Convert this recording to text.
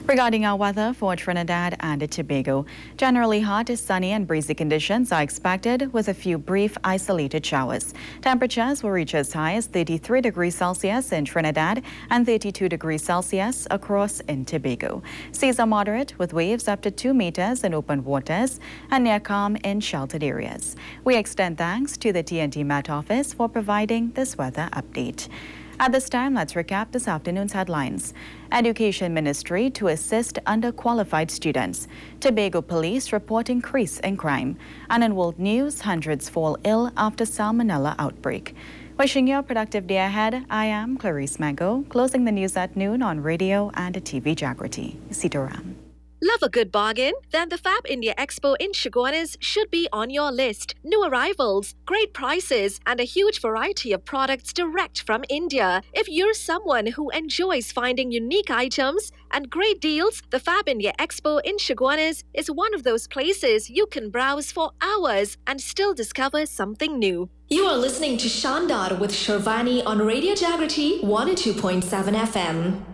Regarding our weather for Trinidad and Tobago, generally hot, sunny and breezy conditions are expected with a few brief isolated showers. Temperatures will reach as high as 33 degrees Celsius in Trinidad and 32 degrees Celsius across in Tobago. Seas are moderate with waves up to 2 meters in open waters and near calm in sheltered areas. We extend thanks to the TNT Met Office for providing this weather update. At this time, let's recap this afternoon's headlines. Education Ministry to assist underqualified students. Tobago police report increase in crime. And in world news, hundreds fall ill after salmonella outbreak. Wishing you a productive day ahead, I am Clarice Mago, closing the news at noon on radio and TV Jagrati. Sitaram. Love a good bargain? Then the Fab India Expo in Chaguanas should be on your list. New arrivals, great prices, and a huge variety of products direct from India. If you're someone who enjoys finding unique items and great deals, the Fab India Expo in Chaguanas is one of those places you can browse for hours and still discover something new. You are listening to Shandar with Shervani on Radio Jagrati 102.7 FM.